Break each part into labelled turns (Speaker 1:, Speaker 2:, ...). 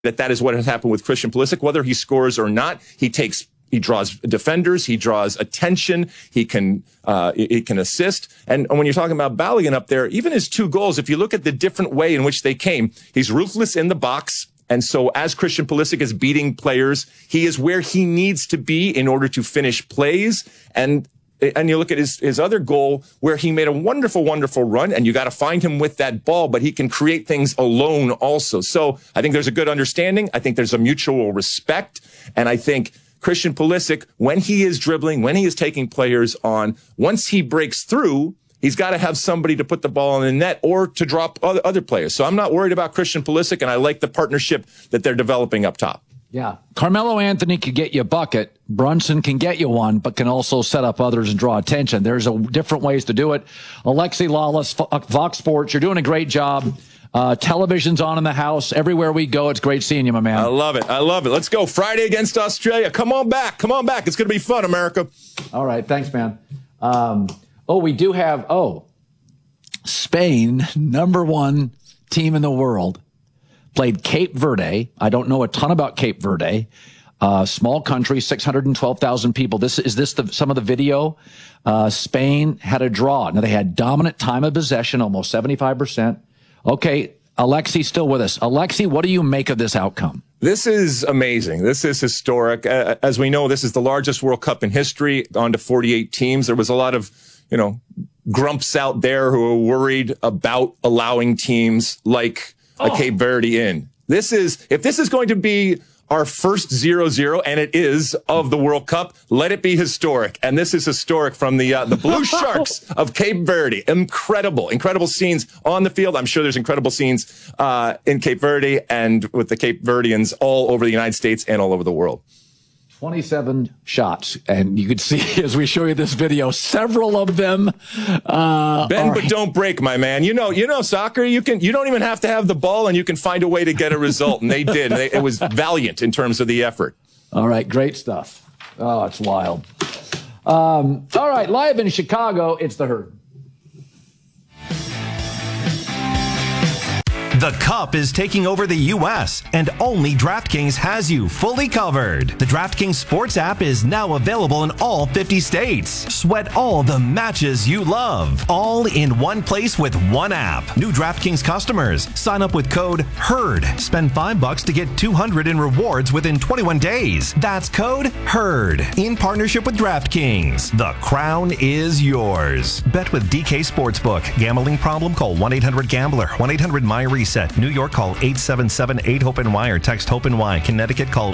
Speaker 1: that is what has happened with Christian Pulisic. Whether he scores or not, he draws defenders, he draws attention, he can assist. And when you're talking about Balogun up there, even his 2 goals, if you look at the different way in which they came, he's ruthless in the box. And so as Christian Pulisic is beating players, he is where he needs to be in order to finish plays. And you look at his other goal where he made a wonderful, wonderful run, and you got to find him with that ball, but he can create things alone also. So I think there's a good understanding. I think there's a mutual respect. And I think Christian Pulisic, when he is dribbling, when he is taking players on, once he breaks through, he's got to have somebody to put the ball in the net or to drop other players. So I'm not worried about Christian Pulisic, and I like the partnership that they're developing up top.
Speaker 2: Yeah. Carmelo Anthony could get you a bucket. Brunson can get you one, but can also set up others and draw attention. There's different ways to do it. Alexi Lawless, Fox Sports, you're doing a great job. Television's on in the house. Everywhere we go, it's great seeing you, my man.
Speaker 1: I love it. Let's go. Friday against Australia. Come on back. It's going to be fun, America.
Speaker 2: All right. Thanks, man. We do have, Spain, number 1 team in the world, played Cape Verde. I don't know a ton about Cape Verde. Small country, 612,000 people. Some of the video? Spain had a draw. Now, they had dominant time of possession, almost 75%. Okay, Alexi's still with us. Alexi, what do you make of this outcome?
Speaker 1: This is amazing. This is historic. As we know, this is the largest World Cup in history, on to 48 teams. There was a lot of, grumps out there who were worried about allowing teams like Cape Verde in. If this is going to be our first 0-0, and it is, of the World Cup, let it be historic. And this is historic from the Blue Sharks of Cape Verde. Incredible scenes on the field. I'm sure there's incredible scenes in Cape Verde and with the Cape Verdeans all over the United States and all over the world.
Speaker 2: 27 shots, and you could see as we show you this video, several of them.
Speaker 1: Bend but don't break, my man. You know soccer. You don't even have to have the ball, and you can find a way to get a result. And they did. It was valiant in terms of the effort.
Speaker 2: All right, great stuff. Oh, it's wild. All right, live in Chicago, it's the Herd.
Speaker 3: The Cup is taking over the U.S., and only DraftKings has you fully covered. The DraftKings Sports app is now available in all 50 states. Sweat all the matches you love, all in one place with one app. New DraftKings customers, sign up with code HERD. Spend $5 to get $200 in rewards within 21 days. That's code HERD. In partnership with DraftKings, the crown is yours. Bet with DK Sportsbook. Gambling problem? Call 1-800-GAMBLER. 1-800-MY-RESET. New York, call 877-8-HOPE-NY or text HOPE-NY. Connecticut, call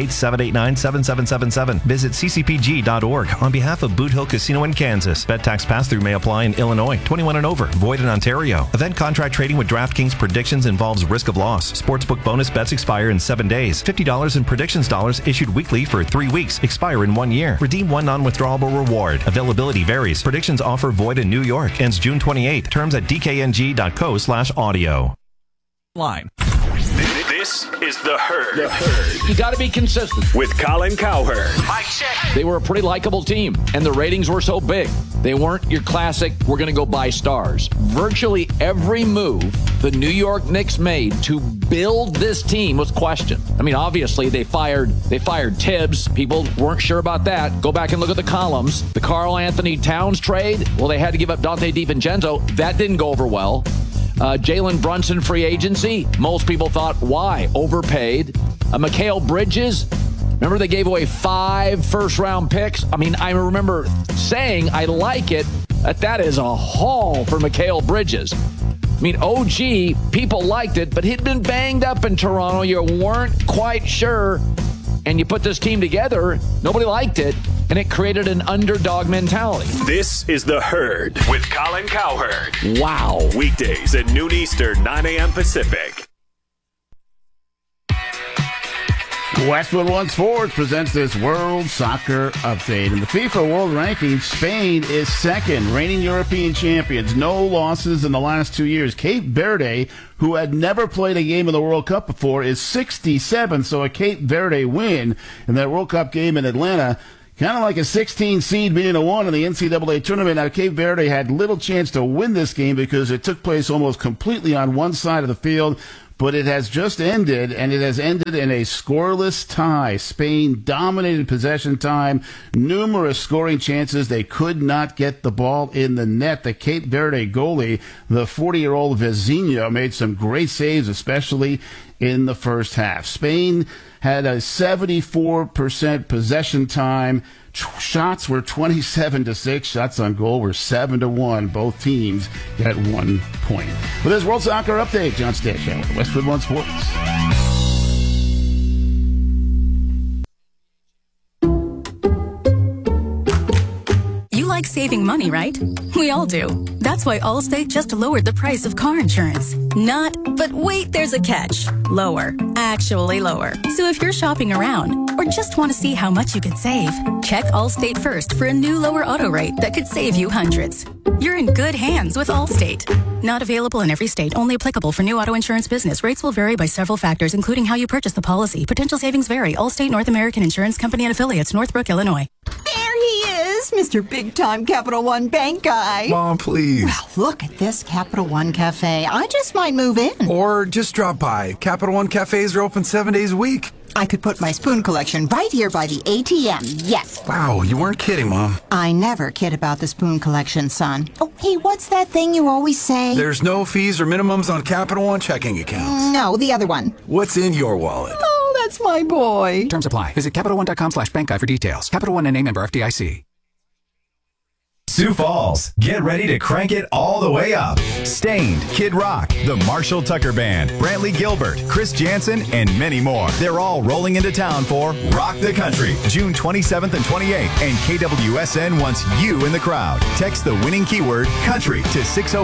Speaker 3: 888-789-7777. Visit ccpg.org. On behalf of Boot Hill Casino in Kansas. Bet tax pass-through may apply in Illinois. 21 and over. Void in Ontario. Event contract trading with DraftKings predictions involves risk of loss. Sportsbook bonus bets expire in 7 days. $50 in predictions dollars issued weekly for 3 weeks. Expire in 1 year. Redeem one non-withdrawable reward. Availability varies. Predictions offer void in New York. Ends June 28th. Terms at dkng.co/audio.
Speaker 4: Line.
Speaker 5: This is The Herd.
Speaker 2: You got to be consistent.
Speaker 5: With Colin Cowherd.
Speaker 4: Mic check.
Speaker 2: They were a pretty likable team, and the ratings were so big. They weren't your classic, we're going to go buy stars. Virtually every move the New York Knicks made to build this team was questioned. I mean, obviously, they fired Tibbs. People weren't sure about that. Go back and look at the columns. The Karl Anthony Towns trade, well, they had to give up Dante DiVincenzo. That didn't go over well. Jalen Brunson free agency. Most people thought, why? Overpaid. Mikal Bridges. Remember they gave away 5 first-round picks? I mean, I remember saying I like it. That is a haul for Mikal Bridges. I mean, OG, people liked it, but he'd been banged up in Toronto. You weren't quite sure. And you put this team together, nobody liked it, and it created an underdog mentality.
Speaker 5: This is The Herd with Colin Cowherd.
Speaker 2: Wow.
Speaker 5: Weekdays at noon Eastern, 9 a.m. Pacific.
Speaker 6: Westwood One Sports presents this World Soccer Update. In the FIFA World Rankings, Spain is second, reigning European champions. No losses in the last 2 years. Cape Verde, who had never played a game in the World Cup before, is 67th, so a Cape Verde win in that World Cup game in Atlanta. Kind of like a 16 seed beating a 1 in the NCAA tournament. Now, Cape Verde had little chance to win this game because it took place almost completely on one side of the field. but it has just ended, and it has ended in a scoreless tie. Spain dominated possession time, numerous scoring chances. They could not get the ball in the net. The Cape Verde goalie, the 40-year-old Vizinha, made some great saves, especially in the first half. Spain had a 74% possession time. Shots were 27-6. Shots on goal were 7-1. Both teams got 1 point. With this World Soccer Update, John Stashak with Westwood One Sports.
Speaker 4: You like saving money, right? We all do. That's why Allstate just lowered the price of car insurance. Not, but wait, there's a catch. Lower. Actually lower. So if you're shopping around or just want to see how much you could save, check Allstate first for a new lower auto rate that could save you hundreds. You're in good hands with Allstate. Not available in every state. Only applicable for new auto insurance business. Rates will vary by several factors, including how you purchase the policy. Potential savings vary. Allstate North American Insurance Company and Affiliates, Northbrook, Illinois.
Speaker 7: There he is, Mr. Big-Time Capital One Bank guy.
Speaker 8: Mom, please.
Speaker 7: Well, look at this Capital One Cafe. I just might move in.
Speaker 8: Or just drop by. Capital One cafes are open 7 days a week.
Speaker 7: I could put my spoon collection right here by the ATM. Yes.
Speaker 8: Wow, you weren't kidding, Mom.
Speaker 7: I never kid about the spoon collection, son. Oh, hey, what's that thing you always say?
Speaker 8: There's no fees or minimums on Capital One checking accounts.
Speaker 7: No, the other one.
Speaker 8: What's in your wallet?
Speaker 7: Oh, that's my boy.
Speaker 9: Terms apply. Visit CapitalOne.com/bankguy for details. Capital One, N.A. member FDIC.
Speaker 3: Sioux Falls, get ready to crank it all the way up. Stained, Kid Rock, the Marshall Tucker Band, Brantley Gilbert, Chris Jansen, and many more. They're all rolling into town for Rock the Country, June 27th and 28th, and KWSN wants you in the crowd. Text the winning keyword country to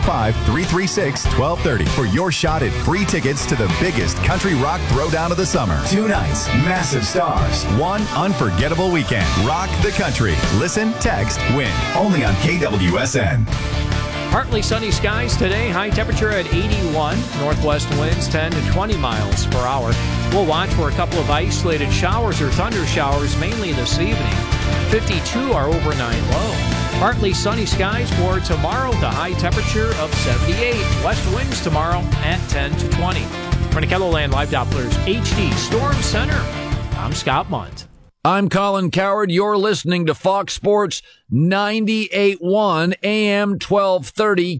Speaker 3: 605-336-1230 for your shot at free tickets to the biggest country rock throwdown of the summer. 2 nights, massive stars, 1 unforgettable weekend. Rock the Country. Listen, text, win. Only on KWSN.
Speaker 10: Partly sunny skies today. High temperature at 81. Northwest winds 10 to 20 miles per hour. We'll watch for a couple of isolated showers or thunder showers mainly this evening. 52 our overnight low. Partly sunny skies for tomorrow. The high temperature of 78. West winds tomorrow at 10 to 20. From the KELOLAND Live Dopplers HD Storm Center, I'm Scott Munt.
Speaker 2: I'm Colin Cowherd. You're listening to Fox Sports 98.1 AM 1230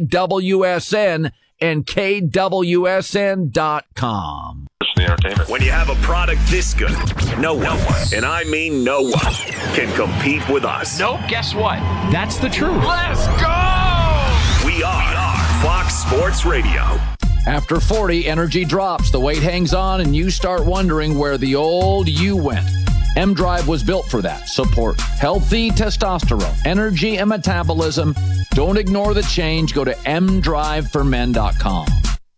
Speaker 2: KWSN and KWSN.com.
Speaker 5: When you have a product this good, no one, and I mean no one, can compete with us.
Speaker 10: Nope, guess what? That's the truth.
Speaker 5: Let's go! We are Fox Sports Radio.
Speaker 2: After 40, energy drops, the weight hangs on, and you start wondering where the old you went. M-Drive was built for that. Support healthy testosterone, energy, and metabolism. Don't ignore the change. Go to mdriveformen.com.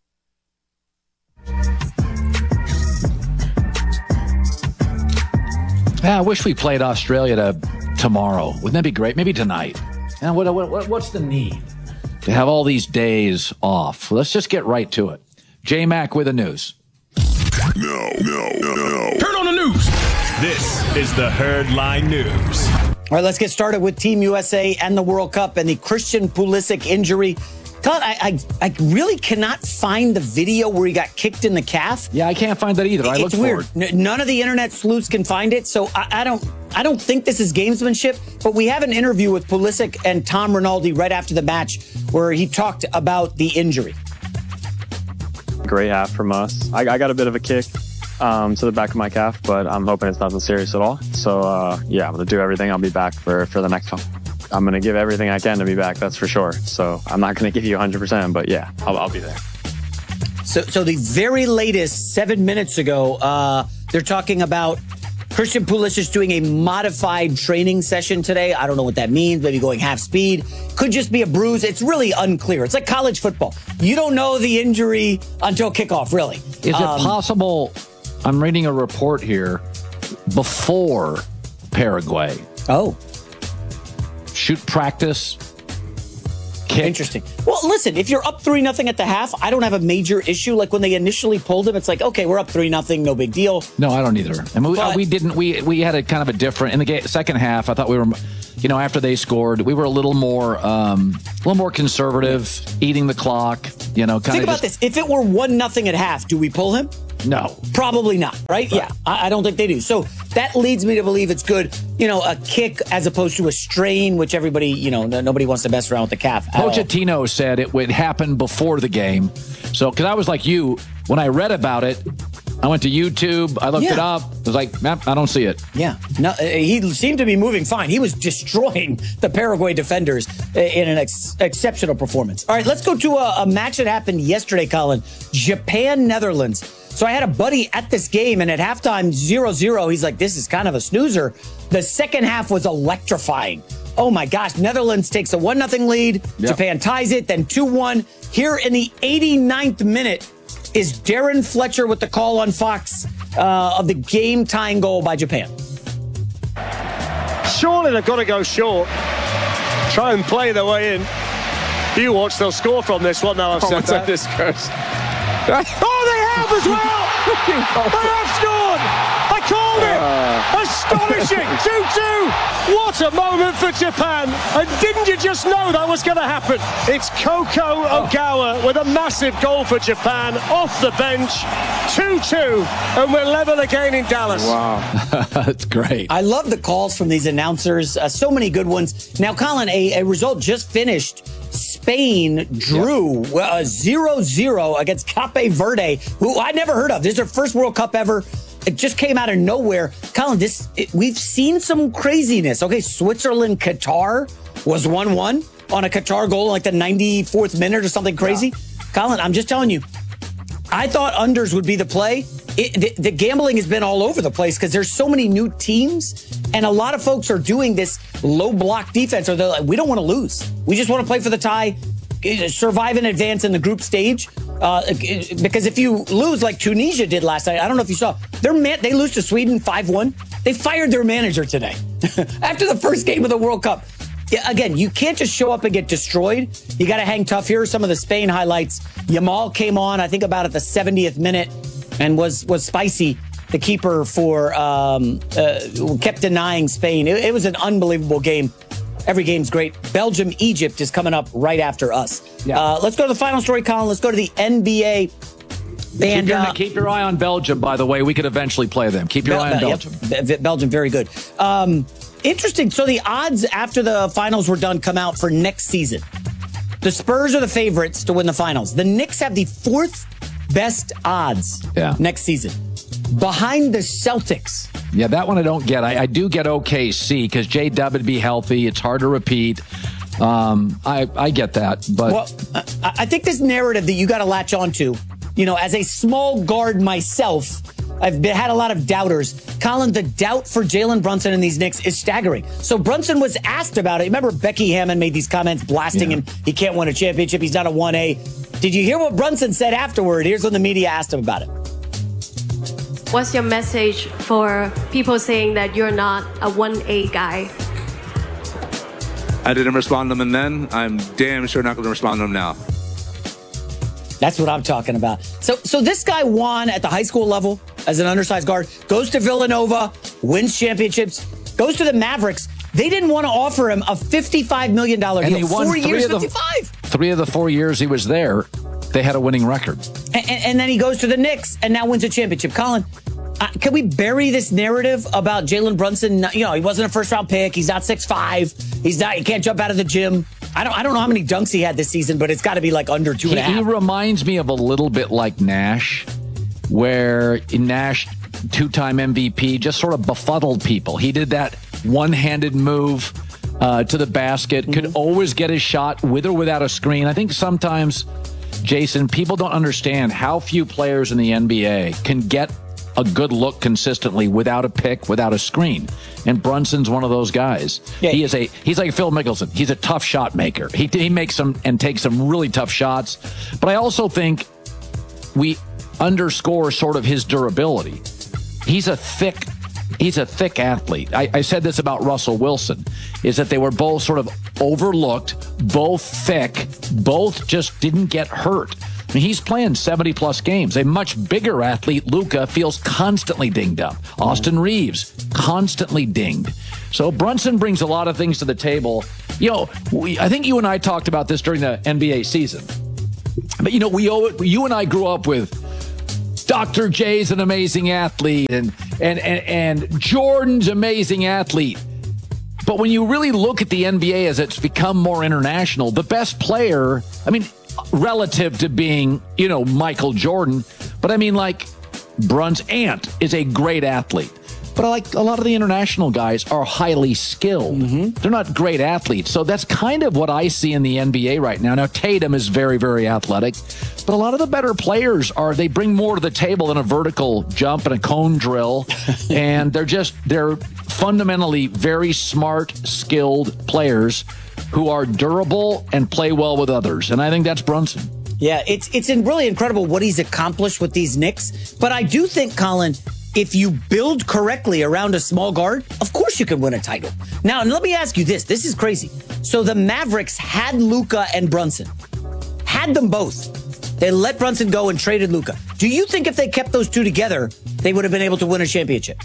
Speaker 2: I wish we played Australia tomorrow. Wouldn't that be great? Maybe tonight. And what's the need to have all these days off? Let's just get right to it. J-Mac with the news.
Speaker 5: No. Turn on the news. This is the Herd Line News.
Speaker 11: All right, let's get started with Team USA and the World Cup and the Christian Pulisic injury. God, I really cannot find the video where he got kicked in the calf.
Speaker 2: Yeah, I can't find that either. I looked for it.
Speaker 11: None of the internet sleuths can find it, so I don't think this is gamesmanship. But we have an interview with Pulisic and Tom Rinaldi right after the match where he talked about the injury.
Speaker 12: Great half from us. I got a bit of a kick to the back of my calf, but I'm hoping it's nothing serious at all. So, I'm going to do everything. I'll be back for the next one. I'm going to give everything I can to be back, that's for sure. So I'm not going to give you 100%, but yeah, I'll be there.
Speaker 11: So the very latest, 7 minutes ago, they're talking about Christian Pulisic doing a modified training session today. I don't know what that means. Maybe going half speed. Could just be a bruise. It's really unclear. It's like college football. You don't know the injury until kickoff, really.
Speaker 2: Is it possible? I'm reading a report here before Paraguay.
Speaker 11: Oh.
Speaker 2: Shoot practice. Kick.
Speaker 11: Interesting. Well, listen, if you're up 3-0 at the half, I don't have a major issue. Like when they initially pulled him, it's like, okay, we're up 3-0, no big deal.
Speaker 2: No, I don't either. And we had a kind of a different in the second half. I thought we were after they scored, we were a little more conservative, eating the clock. Think
Speaker 11: about this: if it were 1-0 at half, do we pull him?
Speaker 2: No,
Speaker 11: probably not. Right? Yeah, I don't think they do. So that leads me to believe it's good. A kick as opposed to a strain, which everybody, nobody wants to mess around with the calf.
Speaker 2: Pochettino said it would happen before the game. So, because I was like you, when I read about it, I went to YouTube. I looked it up. I was like, I don't see it.
Speaker 11: Yeah. No, he seemed to be moving fine. He was destroying the Paraguay defenders in an exceptional performance. All right, let's go to a match that happened yesterday, Colin. Japan-Netherlands. So I had a buddy at this game, and at halftime, 0-0, he's like, this is kind of a snoozer. The second half was electrifying. Oh, my gosh. Netherlands takes a 1-0 lead. Yep. Japan ties it, then 2-1. Here in the 89th minute is Darren Fletcher with the call on Fox of the game-tying goal by Japan.
Speaker 13: Surely they've got to go short. Try and play their way in. You watch, they'll score from this one now. I've said that.
Speaker 14: This curse.
Speaker 13: Oh, they have as well! They have scored! I called it! Astonishing! 2-2! What a moment for Japan! And didn't you just know that was going to happen? It's Koko Ogawa with a massive goal for Japan off the bench. 2-2, and we're level again in Dallas.
Speaker 2: Wow. That's great.
Speaker 11: I love the calls from these announcers. So many good ones. Now, Colin, a result just finished. Spain drew 0-0 against Cape Verde, who I never heard of. This is their first World Cup ever. It just came out of nowhere. Colin, we've seen some craziness. Okay, Switzerland, Qatar was 1-1 on a Qatar goal in like the 94th minute or something crazy. Yeah. Colin, I'm just telling you, I thought unders would be the play. The gambling has been all over the place because there's so many new teams, and a lot of folks are doing this low block defense, or they're like, we don't want to lose. We just want to play for the tie, survive and advance in the group stage. Because if you lose like Tunisia did last night, I don't know if you saw, they lose to Sweden 5-1. They fired their manager today after the first game of the World Cup. Again, you can't just show up and get destroyed. You got to hang tough. Here are some of the Spain highlights. Yamal came on, I think, about at the 70th minute and was spicy. The keeper kept denying Spain. It was an unbelievable game. Every game's great. Belgium, Egypt is coming up right after us. Yeah. Let's go to the final story, Colin. Let's go to the NBA. And
Speaker 2: keep your eye on Belgium, by the way. We could eventually play them. Keep your eye on Belgium.
Speaker 11: Yep. Belgium, very good. Interesting. So the odds after the finals were done come out for next season. The Spurs are the favorites to win the finals. The Knicks have the fourth best odds next season, behind the Celtics.
Speaker 2: Yeah, that one I don't get. I do get OKC because J-Dub would be healthy. It's hard to repeat. I get that. But
Speaker 11: I think this narrative that you got to latch onto, as a small guard myself, I've had a lot of doubters. Colin, the doubt for Jalen Brunson and these Knicks is staggering. So Brunson was asked about it. Remember Becky Hammond made these comments blasting him. He can't win a championship. He's not a 1A. Did you hear what Brunson said afterward? Here's when the media asked him about it.
Speaker 15: What's your message for people saying that you're not a 1A guy?
Speaker 14: I didn't respond to them then. I'm damn sure not going to respond to them now.
Speaker 11: That's what I'm talking about. So this guy won at the high school level as an undersized guard, goes to Villanova, wins championships, goes to the Mavericks. They didn't want to offer him a $55 million deal.
Speaker 2: And he won
Speaker 11: 4 years,
Speaker 2: 55. 3 of the 4 years he was there, they had a winning record.
Speaker 11: And then he goes to the Knicks and now wins a championship. Colin, can we bury this narrative about Jalen Brunson? He wasn't a first-round pick. He's not 6'5". He can't jump out of the gym. I don't know how many dunks he had this season, but it's got to be like under 2.5.
Speaker 2: He reminds me of a little bit like Nash, where Nash, two-time MVP, just sort of befuddled people. He did that one-handed move to the basket, could always get his shot with or without a screen. I think sometimes, Jason, people don't understand how few players in the NBA can get a good look consistently without a pick, without a screen. And Brunson's one of those guys. Yeah. He's like Phil Mickelson. He's a tough shot maker. He makes some and takes some really tough shots. But I also think we underscore sort of his durability. He's a thick athlete. I said this about Russell Wilson, is that they were both sort of overlooked, both thick, both just didn't get hurt. I mean, he's playing 70-plus games. A much bigger athlete, Luka, feels constantly dinged up. Austin Reeves, constantly dinged. So Brunson brings a lot of things to the table. I think you and I talked about this during the NBA season. But, you and I grew up with Dr. J's an amazing athlete and Jordan's amazing athlete. But when you really look at the NBA as it's become more international, the best player, relative to being, Michael Jordan, but Brun's aunt is a great athlete. But a lot of the international guys are highly skilled. They're not great athletes. So that's kind of what I see in the NBA right now. Now, Tatum is very, very athletic. But a lot of the better players they bring more to the table than a vertical jump and a cone drill. And they're fundamentally very smart, skilled players who are durable and play well with others. And I think that's Brunson.
Speaker 11: Yeah, it's really incredible what he's accomplished with these Knicks. But I do think, Colin, if you build correctly around a small guard, of course you can win a title. Now, and let me ask you this. This is crazy. So the Mavericks had Luka and Brunson. Had them both. They let Brunson go and traded Luka. Do you think if they kept those two together, they would have been able to win a championship?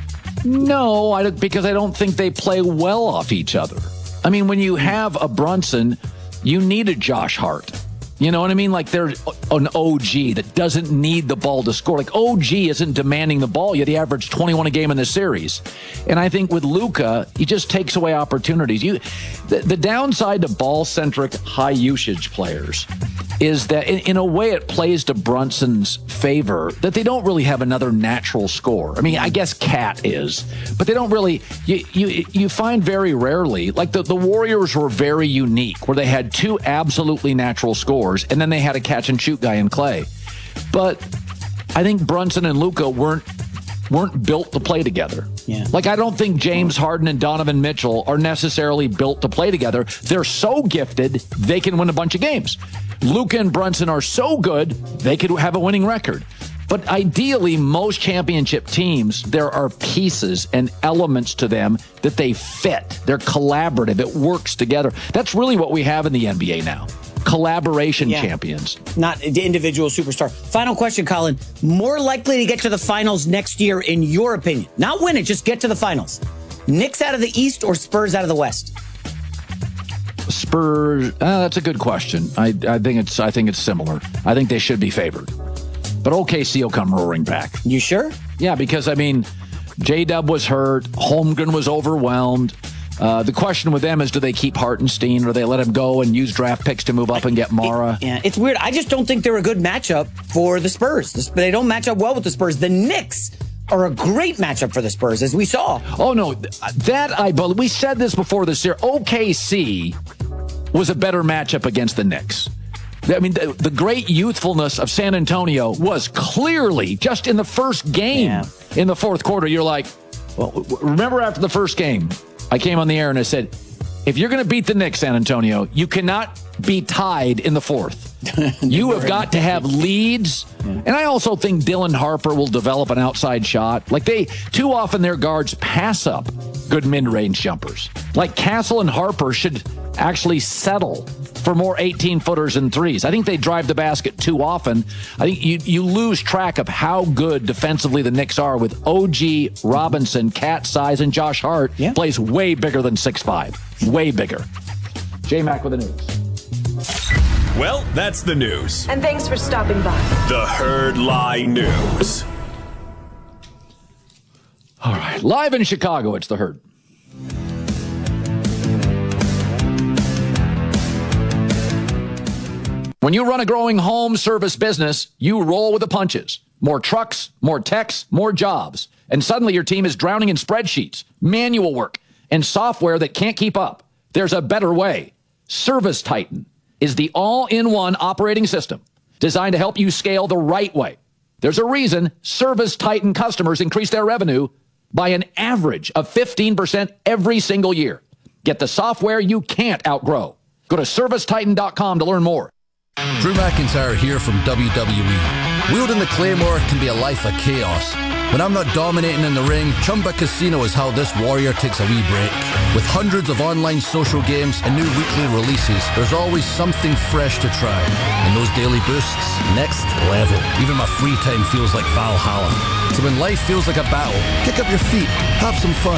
Speaker 2: No, because I don't think they play well off each other. When you have a Brunson, you need a Josh Hart. You know what I mean? They're an OG that doesn't need the ball to score. OG isn't demanding the ball, yet he averaged 21 a game in the series. And I think with Luka, he just takes away opportunities. The downside to ball-centric, high-usage players is that, in a way, it plays to Brunson's favor that they don't really have another natural scorer. I guess Cat is, but they don't really. You find very rarely, the Warriors were very unique, where they had two absolutely natural scorers, and then they had a catch-and-shoot guy in Clay. But I think Brunson and Luka weren't built to play together.
Speaker 11: Yeah.
Speaker 2: I don't think James Harden and Donovan Mitchell are necessarily built to play together. They're so gifted, they can win a bunch of games. Luka and Brunson are so good, they could have a winning record. But ideally, most championship teams, there are pieces and elements to them that they fit. They're collaborative. It works together. That's really what we have in the NBA now. Collaboration champions.
Speaker 11: Not the individual superstar. Final question, Colin. More likely to get to the finals next year, in your opinion? Not win it, just get to the finals. Knicks out of the East or Spurs out of the West?
Speaker 2: Spurs, that's a good question. I think it's similar. I think they should be favored. But OKC will come roaring back.
Speaker 11: You sure?
Speaker 2: Yeah, because, J-Dub was hurt. Holmgren was overwhelmed. The question with them is, do they keep Hartenstein, or they let him go and use draft picks to move up and get Mara?
Speaker 11: It's weird. I just don't think they're a good matchup for the Spurs. They don't match up well with the Spurs. The Knicks are a great matchup for the Spurs, as we saw.
Speaker 2: Oh, no. We said this before this year. OKC was a better matchup against the Knicks. The great youthfulness of San Antonio was clearly just in the first game in the fourth quarter. You're like, well, remember after the first game, I came on the air and I said, if you're going to beat the Knicks, San Antonio, you cannot be tied in the fourth. You have got to have leads. Yeah. And I also think Dylan Harper will develop an outside shot. Too often their guards pass up good mid-range jumpers. Castle and Harper should actually settle for more 18-footers and threes. I think they drive the basket too often. I think you lose track of how good defensively the Knicks are with OG, Robinson, Cat Size, and Josh Hart plays way bigger than 6'5". Way bigger. J-Mac with the news.
Speaker 16: Well, that's the news.
Speaker 17: And thanks for stopping by.
Speaker 16: The Herd Lie News.
Speaker 2: All right. Live in Chicago, it's The Herd. When you run a growing home service business, you roll with the punches. More trucks, more techs, more jobs. And suddenly your team is drowning in spreadsheets, manual work, and software that can't keep up. There's a better way. Service Titan is the all-in-one operating system designed to help you scale the right way. There's a reason Service Titan customers increase their revenue by an average of 15% every single year. Get the software you can't outgrow. Go to ServiceTitan.com to learn more.
Speaker 18: Drew McIntyre here from WWE. Wielding the Claymore can be a life of chaos. When I'm not dominating in the ring, Chumba Casino is how this warrior takes a wee break. With hundreds of online social games and new weekly releases, there's always something fresh to try. And those daily boosts, next level. Even my free time feels like Valhalla. So when life feels like a battle, kick up your feet, have some fun, and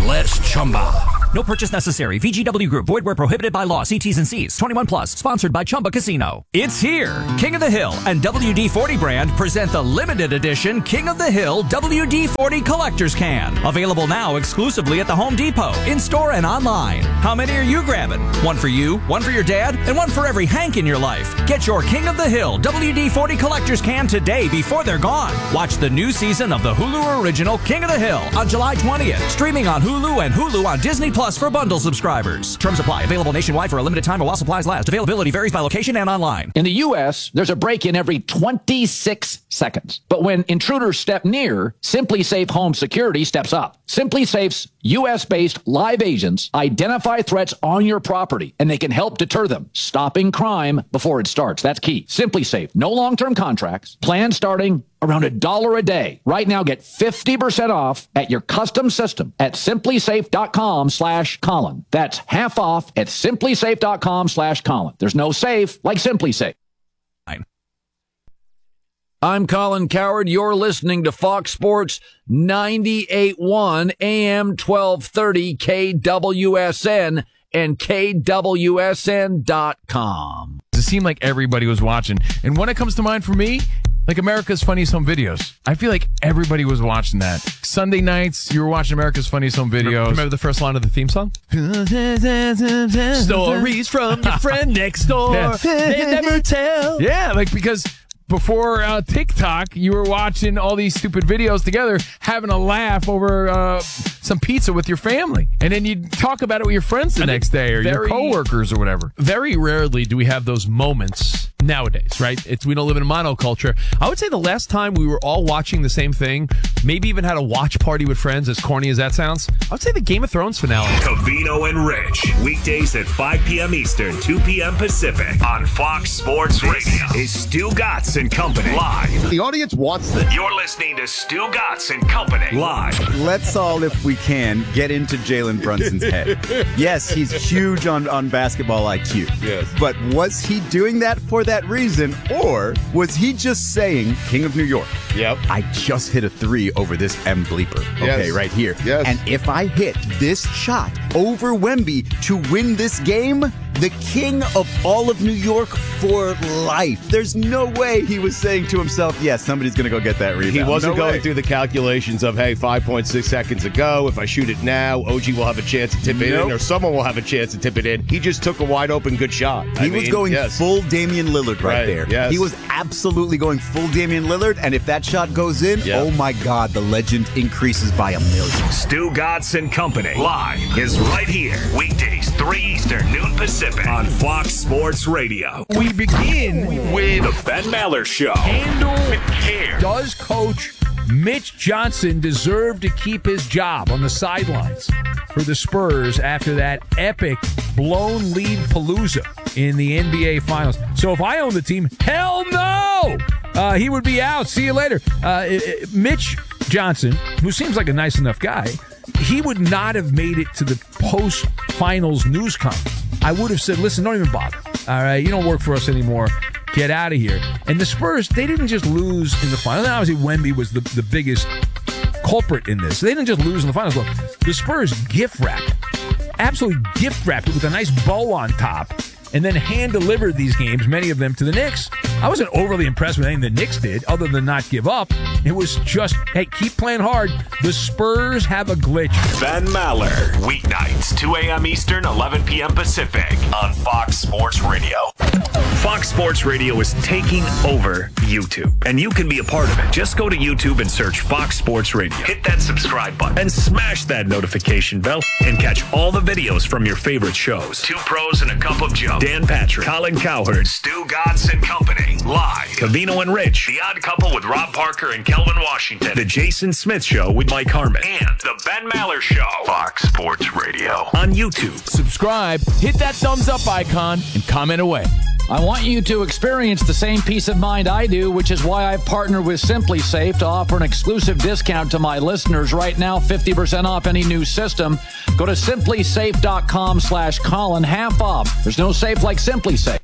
Speaker 18: let's Chumba.
Speaker 17: No purchase necessary. VGW Group. Void where prohibited by law. See T's and C's. 21 plus. Sponsored by Chumba Casino. It's here. King of the Hill and WD-40 brand present the limited edition King of the Hill WD-40 Collector's Can. Available now exclusively at the Home Depot, in-store and online. How many are you grabbing? One for you, one for your dad, and one for every Hank in your life. Get your King of the Hill WD-40 Collector's Can today before they're gone. Watch the new season of the Hulu original King of the Hill on July 20th. Streaming on Hulu and Hulu on Disney Plus for bundle subscribers. Terms apply. Available nationwide for a limited time or while supplies last. Availability varies by location and online.
Speaker 2: In the U.S., there's a break-in every 26 seconds. But when intruders step near, Simply Safe Home Security steps up. Simply Safe's U.S.-based live agents identify threats on your property, and they can help deter them, stopping crime before it starts. That's key. Simply Safe. No long-term contracts. Plans starting around $1 a day. Right now, get 50% off at your custom system at simplysafe.com/Colin. That's half off at simplysafe.com/Colin. There's no safe like Simply Safe. I'm Colin Cowherd. You're listening to Fox Sports 98.1 AM 1230 KWSN and KWSN.com.
Speaker 19: It seemed like everybody was watching. And when it comes to mind for me, like America's Funniest Home Videos. I feel like everybody was watching that. Sunday nights, you were watching America's Funniest Home Videos.
Speaker 20: Remember the first line of the theme song? Stories from your friend next door. Yeah. They never tell.
Speaker 19: Yeah, like because before TikTok, you were watching all these stupid videos together, having a laugh over some pizza with your family. And then you'd talk about it with your friends the next day or your coworkers or whatever.
Speaker 20: Very rarely do we have those moments nowadays, right? We don't live in a monoculture. I would say the last time we were all watching the same thing, maybe even had a watch party with friends, as corny as that sounds, I would say the Game of Thrones finale.
Speaker 5: Covino and Rich, weekdays at 5 p.m. Eastern, 2 p.m. Pacific on Fox Sports Radio. Is Stu Gatz and Company live.
Speaker 21: The audience wants this.
Speaker 5: You're listening to Stu Gatz and Company live.
Speaker 22: Let's all, if we can, get into Jalen Brunson's head. Yes, he's huge on basketball IQ.
Speaker 21: Yes.
Speaker 22: But was he doing that for that reason, or was he just saying, King of New York?
Speaker 21: Yep.
Speaker 22: I just hit a 3 over this M bleeper. Okay, right here.
Speaker 21: Yes.
Speaker 22: And if I hit this shot over Wemby to win this game, the king of all of New York for life. There's no way he was saying to himself, yes, somebody's going to go get that rebound.
Speaker 21: He wasn't going
Speaker 22: way.
Speaker 21: through the calculations of, hey, 5.6 seconds ago, if I shoot it now, OG will have a chance to tip it in, or someone will have a chance to tip it in. He just took a wide open good shot.
Speaker 22: He was going full Damian Lillard right there.
Speaker 21: Yes.
Speaker 22: He was absolutely going full Damian Lillard, and if that shot goes in, oh my God, the legend increases by 1,000,000.
Speaker 5: Stu Gatz and Company live is right here. Weekdays, 3 Eastern, noon Pacific on Fox Sports Radio.
Speaker 19: We begin with
Speaker 5: the Ben Maller Show.
Speaker 19: Handle
Speaker 5: with care.
Speaker 19: Does Coach Mitch Johnson deserve to keep his job on the sidelines for the Spurs after that epic blown lead palooza in the NBA Finals? So if I own the team, hell no! He would be out. See you later. Mitch Johnson, who seems like a nice enough guy, he would not have made it to the post-finals news conference. I would have said, listen, don't even bother. All right, you don't work for us anymore. Get out of here. And the Spurs, they didn't just lose in the finals. Obviously, Wemby was the biggest culprit in this. They didn't just lose in the finals. Look, the Spurs gift wrapped, absolutely gift wrapped it with a nice bow on top, and then hand-delivered these games, many of them, to the Knicks. I wasn't overly impressed with anything the Knicks did, other than not give up. It was just, hey, keep playing hard. The Spurs have a glitch.
Speaker 5: Ben Maller, weeknights, 2 a.m. Eastern, 11 p.m. Pacific on Fox Sports Radio. Fox Sports Radio is taking over YouTube, and you can be a part of it. Just go to YouTube and search Fox Sports Radio. Hit that subscribe button and smash that notification bell and catch all the videos from your favorite shows. Two Pros and a Cup of Joe. Dan Patrick, Colin Cowherd, Stu Gatz and Company. Live. Covino and Rich. The Odd Couple with Rob Parker and Kelvin Washington. The Jason Smith Show with Mike Harmon. And the Ben Maller Show. Fox Sports Radio. On YouTube.
Speaker 19: Subscribe, hit that thumbs up icon, and comment away.
Speaker 2: I want you to experience the same peace of mind I do, which is why I've partnered with Simply Safe to offer an exclusive discount to my listeners right now, 50% off any new system. Go to simplysafe.com/Colin, half off. There's no safe like Simply Safe.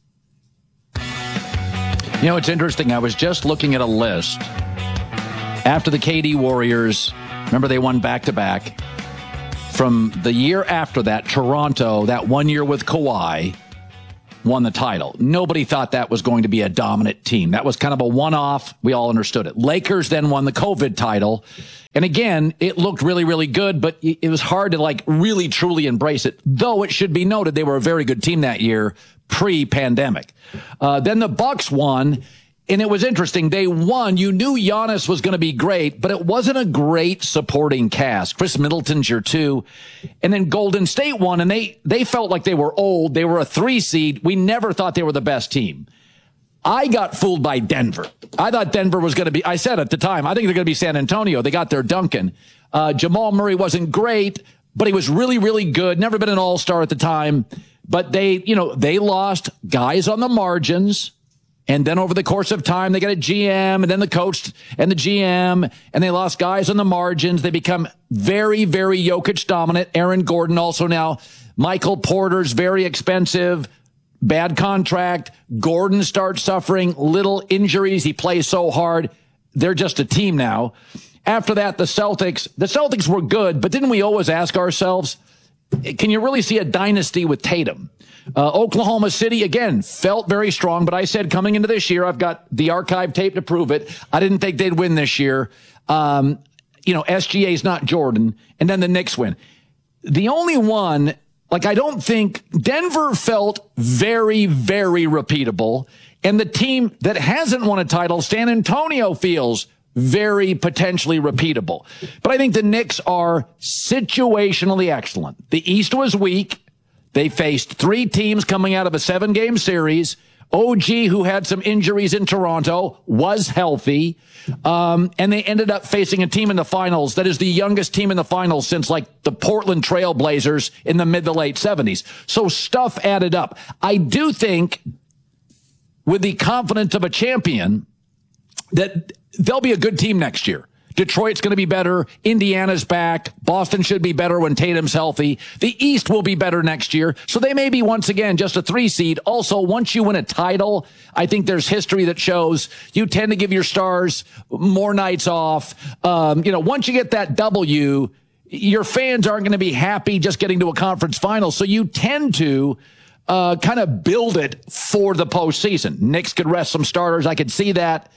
Speaker 2: You know, it's interesting. I was just looking at a list. After the KD Warriors, remember they won back-to-back. from the year after that, Toronto, that 1 year with Kawhi, won the title. Nobody thought that was going to be a dominant team. That was kind of a one-off. We all understood it. Lakers then won the COVID title. And again, it looked really, really good, but it was hard to really, truly embrace it. Though it should be noted, they were a very good team that year, pre-pandemic. Then the Bucks won. And it was interesting. They won. You knew Giannis was going to be great, but it wasn't a great supporting cast. Chris Middleton's your 2. And then Golden State won, and they felt like they were old. They were a 3 seed. We never thought they were the best team. I got fooled by Denver. I thought Denver was going to be, I said at the time, I think they're going to be San Antonio. They got their Duncan. Jamal Murray wasn't great, but he was really, really good. Never been an all-star at the time. But they lost guys on the margins. And then over the course of time, they got a GM and then the coach and the GM, and they lost guys on the margins. They become very, very Jokic dominant. Aaron Gordon also now. Michael Porter's very expensive, bad contract. Gordon starts suffering little injuries. He plays so hard. They're just a team now. After that, the Celtics were good, but didn't we always ask ourselves, can you really see a dynasty with Tatum? Oklahoma City, again, felt very strong, but I said coming into this year, I've got the archive tape to prove it. I didn't think they'd win this year. SGA's not Jordan. And then the Knicks win. The only one, I don't think Denver felt very, very repeatable. And the team that hasn't won a title, San Antonio, feels very potentially repeatable. But I think the Knicks are situationally excellent. The East was weak. They faced 3 teams coming out of a 7-game series. OG, who had some injuries in Toronto, was healthy. And they ended up facing a team in the finals that is the youngest team in the finals since the Portland Trail Blazers in the mid to late 70s. So stuff added up. I do think with the confidence of a champion that they'll be a good team next year. Detroit's going to be better. Indiana's back. Boston should be better when Tatum's healthy. The East will be better next year. So they may be once again just a 3 seed. Also, once you win a title, I think there's history that shows you tend to give your stars more nights off. Once you get that W, your fans aren't going to be happy just getting to a conference final. So you tend to kind of build it for the postseason. Knicks could rest some starters. I could see that.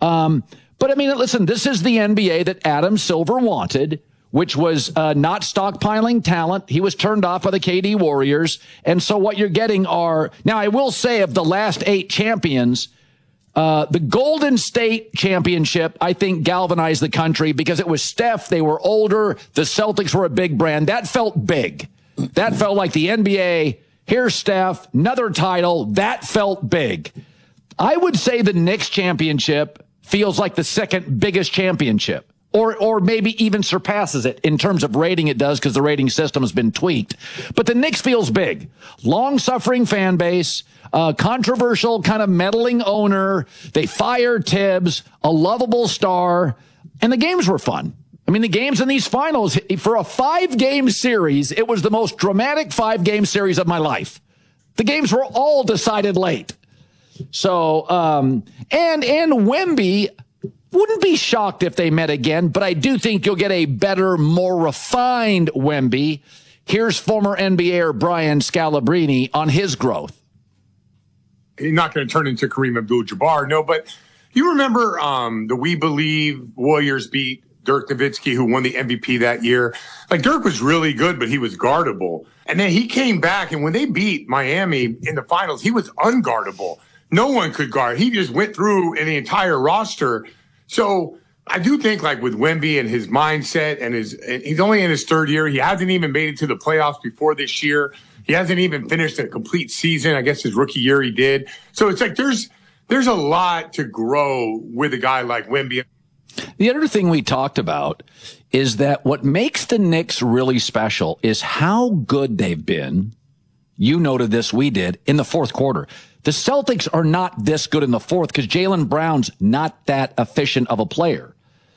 Speaker 2: But listen, this is the NBA that Adam Silver wanted, which was not stockpiling talent. He was turned off by the KD Warriors. And so what you're getting are, now I will say of the last 8 champions, the Golden State championship, I think, galvanized the country because it was Steph. They were older. The Celtics were a big brand. That felt big. That felt like the NBA. Here's Steph, another title. That felt big. I would say the Knicks championship feels like the second biggest championship, or maybe even surpasses it in terms of rating. It does because the rating system has been tweaked. But the Knicks feels big. Long-suffering fan base, controversial kind of meddling owner. They fired Tibbs, a lovable star, and the games were fun. The games in these finals, for a 5-game series, it was the most dramatic 5-game series of my life. The games were all decided late. So, and Wemby, wouldn't be shocked if they met again, but I do think you'll get a better, more refined Wemby. Here's former NBAer Brian Scalabrine on his growth.
Speaker 1: He's not going to turn into Kareem Abdul-Jabbar, no, but you remember the We Believe Warriors beat Dirk Nowitzki, who won the MVP that year. Dirk was really good, but he was guardable. And then he came back, and when they beat Miami in the finals, he was unguardable. No one could guard. He just went through in the entire roster. So I do think with Wemby and his mindset and he's only in his 3rd year. He hasn't even made it to the playoffs before this year. He hasn't even finished a complete season. I guess his rookie year he did. So it's there's a lot to grow with a guy like Wemby.
Speaker 2: The other thing we talked about is that what makes the Knicks really special is how good they've been. You noted this, we did, in the 4th quarter. The Celtics are not this good in the 4th because Jaylen Brown's not that efficient of a player.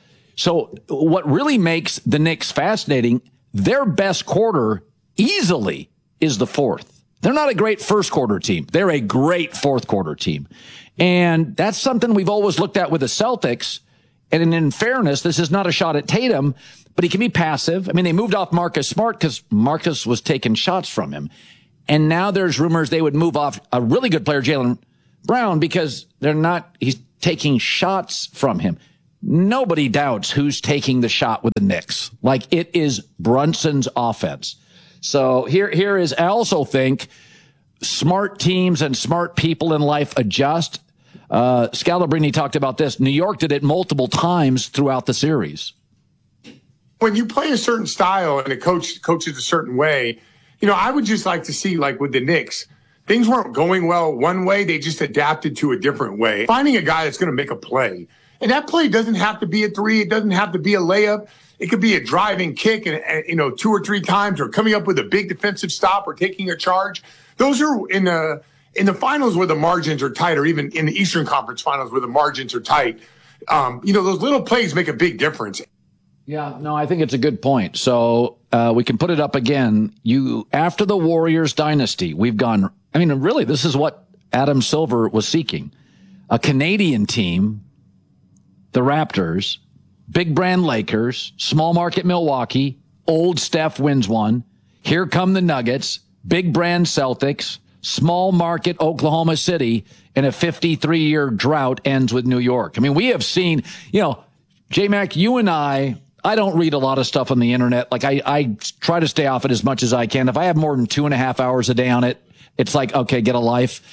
Speaker 2: So what really makes the Knicks fascinating, their best quarter easily is the 4th. They're not a great first quarter team. They're a great 4th quarter team. And that's something we've always looked at with the Celtics. And in fairness, this is not a shot at Tatum, but he can be passive. I mean, they moved off Marcus Smart because Marcus was taking shots from him. And now there's rumors they would move off a really good player, Jaylen Brown, because he's taking shots from him. Nobody doubts who's taking the shot with the Knicks. Like, it is Brunson's offense. So here is, I also think smart teams and smart people in life adjust. Scalabrine talked about this. New York did it multiple times throughout the series.
Speaker 1: When you play a certain style and a coach coaches a certain way, I would just like to see, like with the Knicks, things weren't going well one way. They just adapted to a different way. Finding a guy that's going to make a play. And that play doesn't have to be a three. It doesn't have to be a layup. It could be a driving kick and 2 or 3 times, or coming up with a big defensive stop or taking a charge. Those are in the finals where the margins are tight, or even in the Eastern Conference Finals where the margins are tight. Those little plays make a big difference.
Speaker 2: Yeah, no, I think it's a good point. So we can put it up again. After the Warriors dynasty, we've gone, really, this is what Adam Silver was seeking. A Canadian team, the Raptors, big brand Lakers, small market Milwaukee, old Steph wins one. Here come the Nuggets, big brand Celtics, small market Oklahoma City, and a 53-year drought ends with New York. We have seen, J-Mac, you and I don't read a lot of stuff on the internet. Like, I try to stay off it as much as I can. If I have more than 2.5 hours a day on it, it's like, okay, get a life.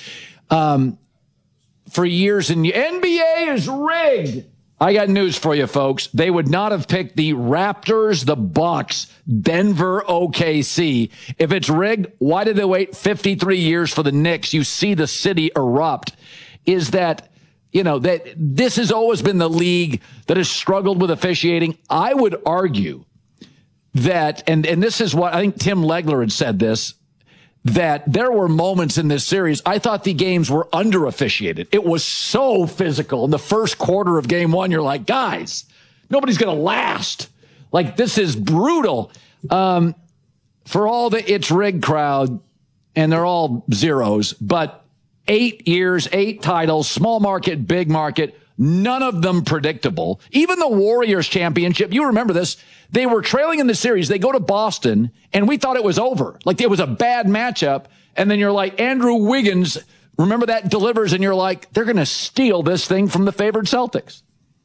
Speaker 2: For years, and NBA is rigged. I got news for you, folks. They would not have picked the Raptors, the Bucks, Denver, OKC. If it's rigged, why did they wait 53 years for the Knicks? You see the city erupt. Is that, that this has always been the league that has struggled with officiating? I would argue that, and this is what I think Tim Legler had said this, that there were moments in this series, I thought the games were under officiated. It was so physical. In the first quarter of game one, you're like, guys, nobody's going to last. Like, this is brutal. For all the it's rigged crowd, and they're all zeros, but 8 years, 8 titles, small market, big market, none of them predictable. Even the Warriors championship, you remember this, they were trailing in the series. They go to Boston, and we thought it was over. Like, it was a bad matchup. And then you're like, Andrew Wiggins, remember that, delivers, and you're like, they're going to steal this thing from the favored Celtics.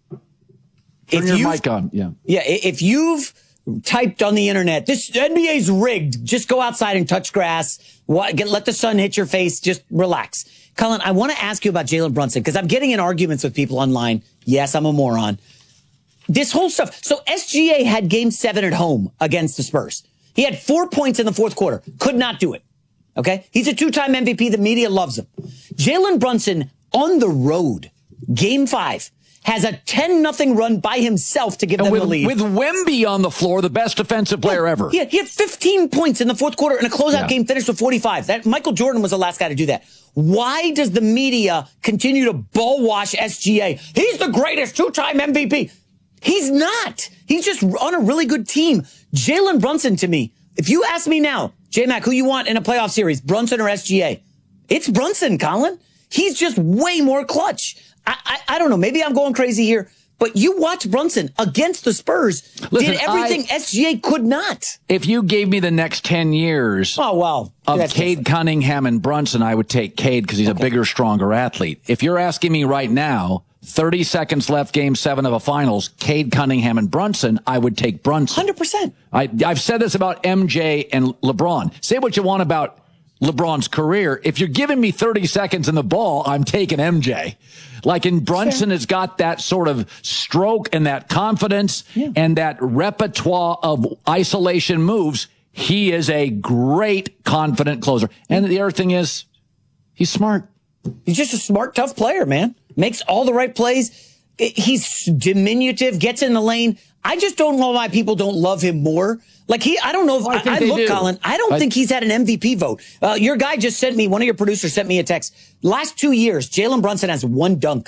Speaker 2: Turn your mic on. Yeah. Yeah.
Speaker 11: If you've typed on the internet, this NBA's rigged, just go outside and touch grass. Let the sun hit your face. Just relax. Colin, I want to ask you about Jalen Brunson, because I'm getting in arguments with people online. Yes, I'm a moron. This whole stuff. So SGA had game 7 at home against the Spurs. He had 4 points in the fourth quarter. Could not do it. Okay. He's a 2-time MVP. The media loves him. Jalen Brunson on the road, game 5, has a 10-0 run by himself to give them the lead.
Speaker 2: With Wemby on the floor, the best defensive player ever.
Speaker 11: He had 15 points in the fourth quarter and a closeout game finished with 45. Michael Jordan was the last guy to do that. Why does the media continue to ball wash SGA? He's the greatest 2-time MVP. He's not. He's just on a really good team. Jalen Brunson, to me, if you ask me now, J-Mac, who you want in a playoff series, Brunson or SGA? It's Brunson, Colin. He's just way more clutch. I don't know. Maybe I'm going crazy here, but you watch Brunson against the Spurs. Listen, did everything SGA could not.
Speaker 2: If you gave me the next 10 years of Cade Cunningham and Brunson, I would take Cade because he's a bigger, stronger athlete. If you're asking me right now, 30 seconds left, game 7 of a finals, Cade Cunningham and Brunson, I would take Brunson.
Speaker 11: 100%.
Speaker 2: I've said this about MJ and LeBron. Say what you want about LeBron's career. If you're giving me 30 seconds in the ball, I'm taking MJ. Brunson has got that sort of stroke and that confidence and that repertoire of isolation moves. He is a great, confident closer. And the other thing is, he's smart.
Speaker 11: He's just a smart, tough player, man. Makes all the right plays. He's diminutive, gets in the lane. I just don't know why people don't love him more. I don't know if Colin, I don't think he's had an MVP vote. Your guy just sent me, one of your producers sent me a text. Last 2 years, Jalen Brunson has 1 dunk.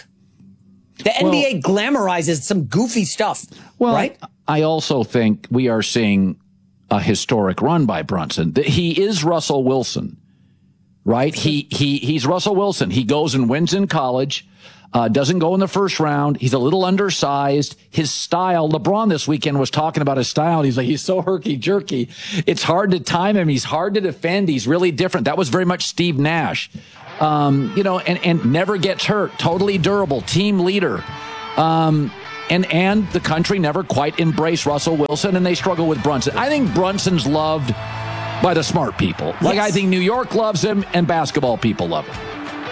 Speaker 11: The NBA glamorizes some goofy stuff, right?
Speaker 2: I also think we are seeing a historic run by Brunson. He is Russell Wilson, right? He's Russell Wilson. He goes and wins in college. Doesn't go in the first round. He's a little undersized. His style, LeBron this weekend was talking about his style. He's like, he's so herky-jerky. It's hard to time him. He's hard to defend. He's really different. That was very much Steve Nash. And never gets hurt. Totally durable. Team leader. And the country never quite embraced Russell Wilson, and they struggle with Brunson. I think Brunson's loved by the smart people. Like, I think New York loves him, and basketball people love him.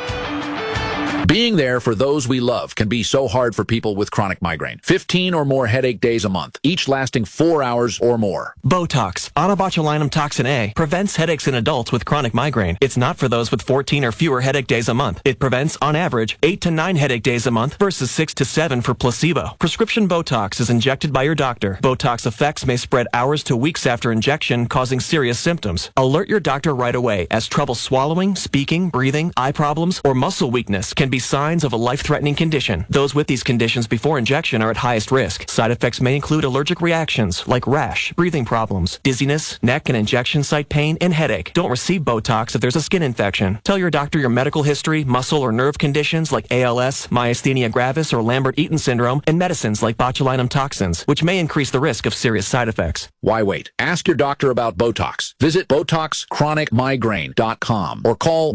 Speaker 4: Being there for those we love can be so hard for people with chronic migraine. 15 or more headache days a month, each lasting 4 hours or more.
Speaker 6: Botox, onabotulinum toxin A, prevents headaches in adults with chronic migraine. It's not for those with 14 or fewer headache days a month. It prevents, on average, 8 to 9 headache days a month versus 6 to 7 for placebo. Prescription Botox is injected by your doctor. Botox effects may spread hours to weeks after injection, causing serious symptoms. Alert your doctor right away, as trouble swallowing, speaking, breathing, eye problems, or muscle weakness can be signs of a life-threatening condition. Those with these conditions before injection are at highest risk. Side effects may include allergic reactions like rash, breathing problems, dizziness, neck and injection site pain, and headache. Don't receive Botox if there's a skin infection. Tell your doctor your medical history, muscle or nerve conditions like ALS, myasthenia gravis, or Lambert-Eaton syndrome, and medicines like botulinum toxins, which may increase the risk of serious side effects.
Speaker 4: Why wait? Ask your doctor about Botox. Visit BotoxChronicMigraine.com or call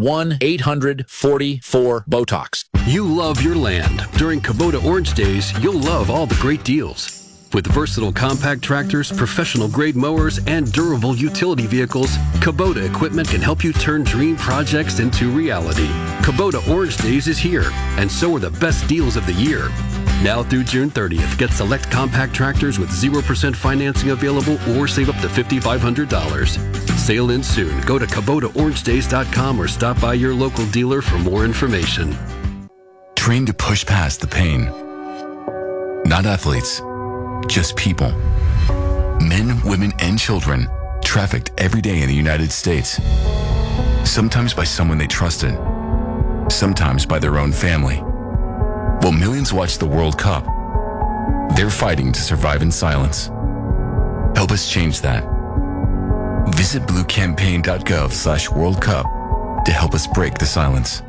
Speaker 4: 1-800-44-BOTOX.
Speaker 23: You love your land. During Kubota Orange Days, you'll love all the great deals. With versatile compact tractors, professional-grade mowers, and durable utility vehicles, Kubota equipment can help you turn dream projects into reality. Kubota Orange Days is here, and so are the best deals of the year. Now through June 30th, get select compact tractors with 0% financing available or save up to $5,500. Sale ends soon. Go to KubotaOrangeDays.com or stop by your local dealer for more information.
Speaker 24: Trained to push past the pain. Not athletes, just people. Men, women, and children trafficked every day in the United States. Sometimes by someone they trusted, sometimes by their own family. While millions watch the World Cup, they're fighting to survive in silence. Help us change that. Visit bluecampaign.gov/World Cup to help us break the silence.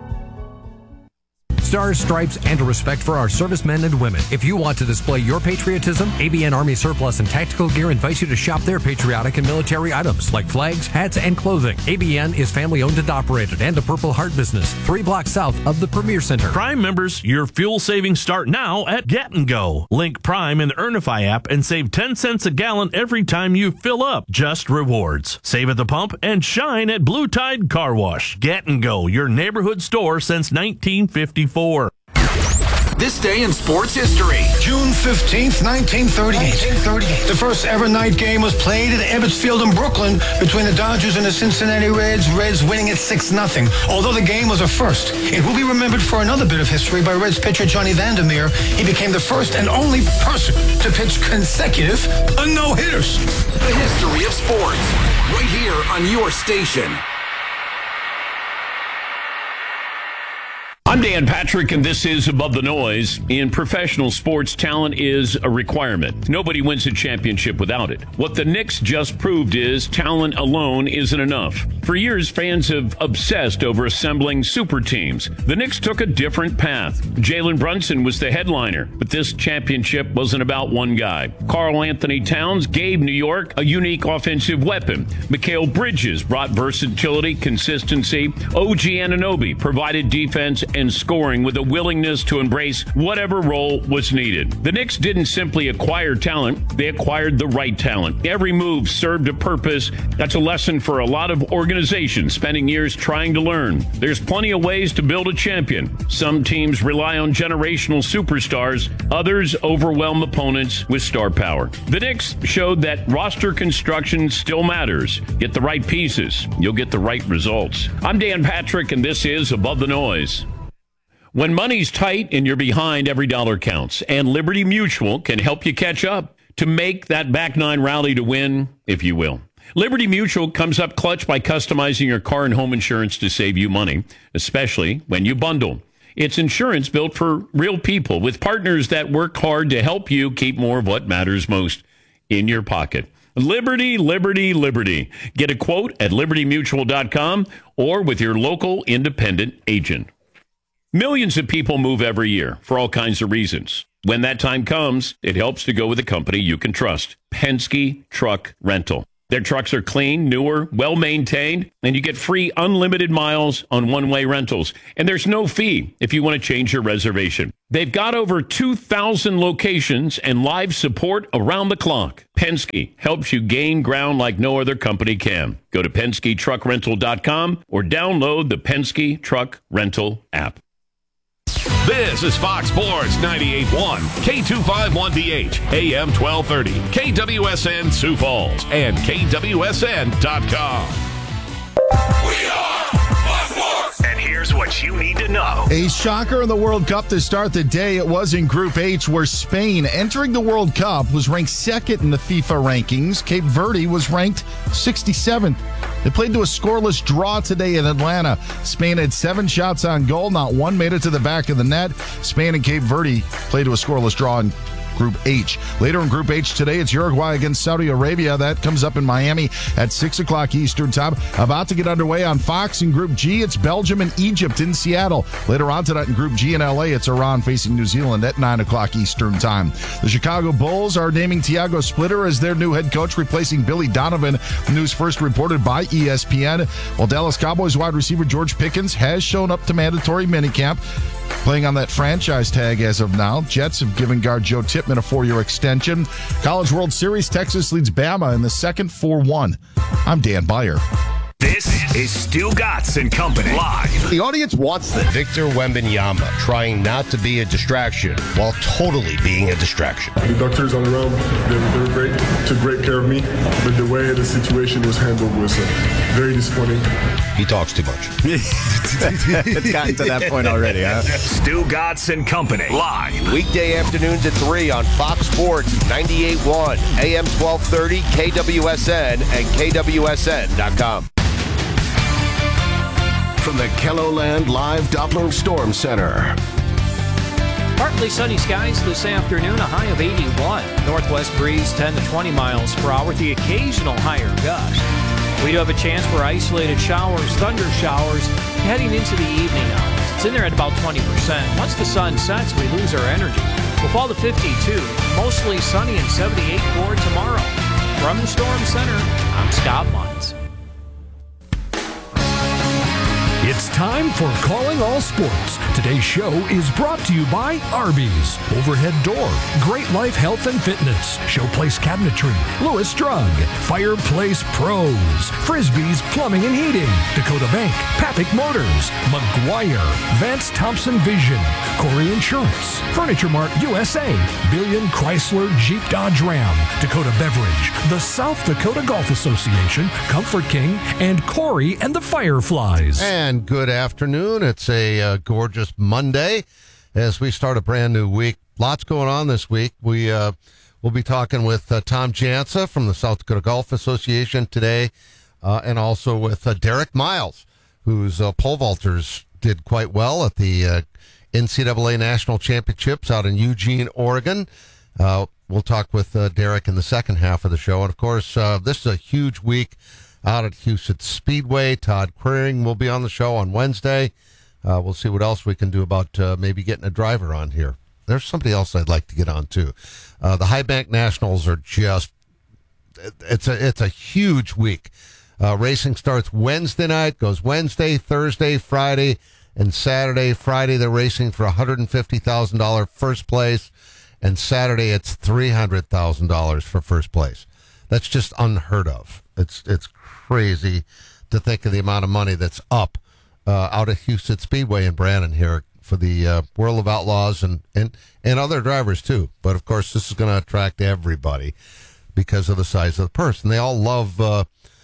Speaker 25: Stars, stripes, and a respect for our servicemen and women. If you want to display your patriotism, ABN Army Surplus and Tactical Gear invites you to shop their patriotic and military items like flags, hats, and clothing. ABN is family-owned and operated and a Purple Heart business, 3 blocks south of the Premier Center.
Speaker 26: Prime members, your fuel savings start now at Get & Go. Link Prime in the Earnify app and save 10 cents a gallon every time you fill up. Just rewards. Save at the pump and shine at Blue Tide Car Wash. Get & Go, your neighborhood store since 1954.
Speaker 27: This day in sports history.
Speaker 28: June 15th, 1938. The first ever night game was played at Ebbets Field in Brooklyn between the Dodgers and the Cincinnati Reds, Reds winning at 6-0. Although the game was a first, it will be remembered for another bit of history by Reds pitcher Johnny Vandermeer. He became the first and only person to pitch consecutive no-hitters.
Speaker 27: The history of sports, right here on your station.
Speaker 29: I'm Dan Patrick, and this is Above the Noise. In professional sports, talent is a requirement. Nobody wins a championship without it. What the Knicks just proved is talent alone isn't enough. For years, fans have obsessed over assembling super teams. The Knicks took a different path. Jalen Brunson was the headliner, but this championship wasn't about one guy. Karl Anthony Towns gave New York a unique offensive weapon. Mikal Bridges brought versatility, consistency. OG Anunoby provided defense and scoring with a willingness to embrace whatever role was needed. The Knicks didn't simply acquire talent, they acquired the right talent. Every move served a purpose. That's a lesson for a lot of organizations spending years trying to learn. There's plenty of ways to build a champion. Some teams rely on generational superstars, others overwhelm opponents with star power. The Knicks showed that roster construction still matters. Get the right pieces, you'll get the right results. I'm Dan Patrick, and this is Above the Noise. When money's tight and you're behind, every dollar counts. And Liberty Mutual can help you catch up to make that back nine rally to win, if you will. Liberty Mutual comes up clutch by customizing your car and home insurance to save you money, especially when you bundle. It's insurance built for real people with partners that work hard to help you keep more of what matters most in your pocket. Liberty, Liberty, Liberty. Get a quote at libertymutual.com or with your local independent agent. Millions of people move every year for all kinds of reasons. When that time comes, it helps to go with a company you can trust. Penske Truck Rental. Their trucks are clean, newer, well-maintained, and you get free unlimited miles on one-way rentals. And there's no fee if you want to change your reservation. They've got over 2,000 locations and live support around the clock. Penske helps you gain ground like no other company can. Go to PenskeTruckRental.com or download the Penske Truck Rental app.
Speaker 3: This is Fox Sports 98.1, K251DH, AM 1230, KWSN Sioux Falls, and KWSN.com.
Speaker 5: We are Fox Sports. And here's what you need to know.
Speaker 7: A shocker in the World Cup to start the day. It was in Group H, where Spain, entering the World Cup, was ranked second in the FIFA rankings. Cape Verde was ranked 67th. They played to a scoreless draw today in Atlanta. Spain had 7 shots on goal. Not one made it to the back of the net. Spain and Cape Verde played to a scoreless draw in Group H. Later in Group H today, it's Uruguay against Saudi Arabia. That comes up in Miami at 6 o'clock Eastern time. About to get underway on Fox. In Group G, it's Belgium and Egypt in Seattle. Later on tonight in Group G in LA, it's Iran facing New Zealand at 9 o'clock Eastern time. The Chicago Bulls are naming Thiago Splitter as their new head coach, replacing Billy Donovan. The news first reported by ESPN. While Dallas Cowboys wide receiver George Pickens has shown up to mandatory minicamp, playing on that franchise tag as of now. Jets have given guard Joe Tippmann a 4-year extension. College World Series, Texas leads Bama in the second 4-1. I'm Dan Beyer.
Speaker 5: This is Stu Gatz and Company live.
Speaker 21: The audience wants this. Victor Wembanyama trying not to be a distraction while totally being a distraction.
Speaker 8: The doctors on the road, they were great, took great care of me, but the way the situation was handled was very disappointing.
Speaker 21: He talks too much.
Speaker 22: It's gotten to that point already, huh?
Speaker 5: Stu Gatz and Company live.
Speaker 21: Weekday afternoons at 3 on Fox Sports 98.1, AM 1230, KWSN, and KWSN.com.
Speaker 3: From the KELOLAND Live Doppler Storm Center.
Speaker 9: Partly sunny skies this afternoon, a high of 81. Northwest breeze 10 to 20 miles per hour with the occasional higher gust. We do have a chance for isolated showers, thunder showers, heading into the evening hours. It's in there at about 20%. Once the sun sets, we lose our energy. We'll fall to 52, mostly sunny and 78 for tomorrow. From the Storm Center, I'm Scott Munz.
Speaker 25: It's time for Calling All Sports. Today's show is brought to you by Arby's, Overhead Door, Great Life Health and Fitness, Showplace Cabinetry, Lewis Drug, Fireplace Pros, Frisbee's Plumbing and Heating, Dakota Bank, Papik Motors, McGuire, Vance Thompson Vision, Corey Insurance, Furniture Mart USA, Billion Chrysler Jeep Dodge Ram, Dakota Beverage, the South Dakota Golf Association, Comfort King, and Corey and the Fireflies.
Speaker 10: And good afternoon. It's a gorgeous Monday as we start a brand new week. Lots going on this week. We'll be talking with Tom Jansa from the South Dakota Golf Association today, and also with Derek Miles, whose pole vaulters did quite well at the NCAA National Championships out in Eugene, Oregon. We'll talk with Derek in the second half of the show. And, of course, this is a huge week out at Houston Speedway. Todd Queering will be on the show on Wednesday. We'll see what else we can do about maybe getting a driver on here. There's somebody else I'd like to get on, too. The High Bank Nationals are just, it's a huge week. Racing starts Wednesday night, goes Wednesday, Thursday, Friday, and Saturday. Friday, they're racing for $150,000 first place, and Saturday, it's $300,000 for first place. That's just unheard of. It's crazy to think of the amount of money that's up out at Houston Speedway in Brandon here for the World of Outlaws and other drivers too. But of course, this is going to attract everybody because of the size of the purse, and they all love the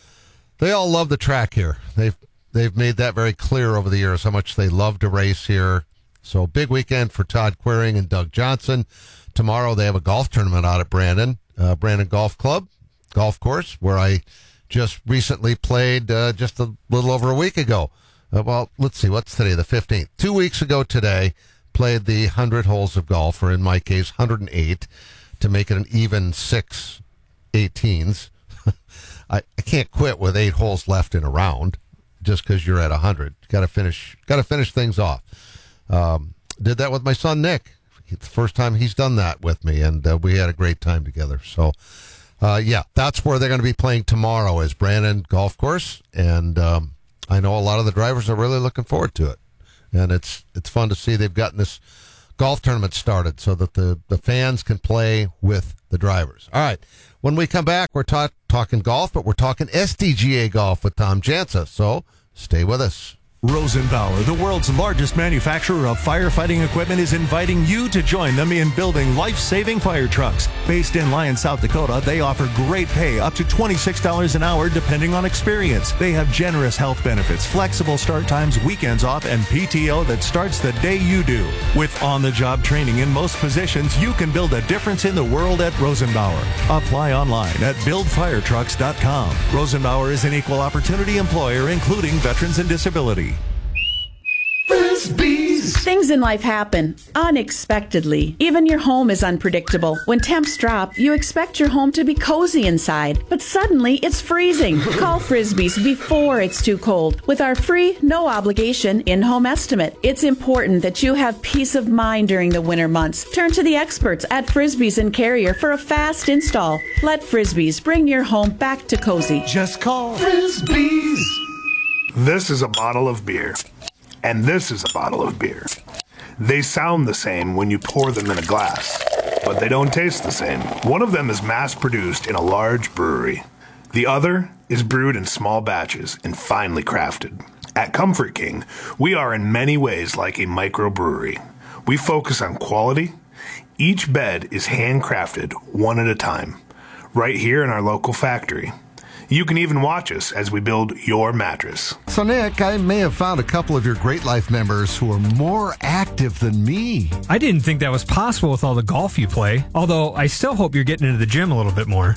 Speaker 10: track here. They've made that very clear over the years how much they love to race here. So big weekend for Todd Queering and Doug Johnson. Tomorrow they have a golf tournament out at Brandon Golf Club golf course, where I just recently played just a little over a week ago. Well, let's see, what's today, the 15th? 2 weeks ago today, played the 100 holes of golf, or in my case, 108, to make it an even 6 18s. I can't quit with 8 holes left in a round just because you're at 100. Got to finish things off. Did that with my son, Nick. The first time he's done that with me, and we had a great time together. So, that's where they're going to be playing tomorrow is Brandon Golf Course, and I know a lot of the drivers are really looking forward to it. And it's fun to see they've gotten this golf tournament started so that the fans can play with the drivers. All right. When we come back, we're talking golf, but we're talking SDGA golf with Tom Jansa. So stay with us.
Speaker 12: Rosenbauer, the world's largest manufacturer of firefighting equipment, is inviting you to join them in building life-saving fire trucks. Based in Lyon, South Dakota, they offer great pay, up to $26 an hour, depending on experience. They have generous health benefits, flexible start times, weekends off, and PTO that starts the day you do. With on-the-job training in most positions, you can build a difference in the world at Rosenbauer. Apply online at buildfiretrucks.com. Rosenbauer is an equal opportunity employer, including veterans and disability.
Speaker 13: Frisbees. Things in life happen unexpectedly. Even your home is unpredictable. When temps drop, you expect your home to be cozy inside, but suddenly it's freezing. Call Frisbees before it's too cold with our free, no obligation in-home estimate. It's important that you have peace of mind during the winter months. Turn to the experts at Frisbees and Carrier for a fast install. Let Frisbees bring your home back to cozy.
Speaker 28: Just call Frisbees.
Speaker 14: This is a bottle of beer. And this is a bottle of beer. They sound the same when you pour them in a glass, but they don't taste the same. One of them is mass-produced in a large brewery. The other is brewed in small batches and finely crafted. At Comfort King, we are in many ways like a microbrewery. We focus on quality. Each bed is handcrafted one at a time, right here in our local factory. You can even watch us as we build your mattress.
Speaker 10: So, Nick, I may have found a couple of your Great Life members who are more active than me.
Speaker 15: I didn't think that was possible with all the golf you play, although I still hope you're getting into the gym a little bit more.